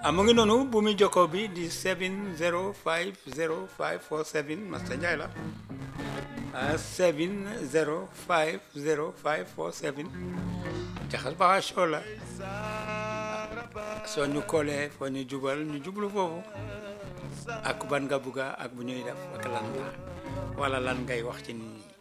mu ngi noonu bu muy jokkoo bi di 7050547 Master Njie la 7050547 Jaxas Baxa Show la soo ñu koolee foo ñu jubal ñu jublu foofu ak ban nga bugga ak bu ñuy def ak lan la wala lan ngay wax ci nit ñi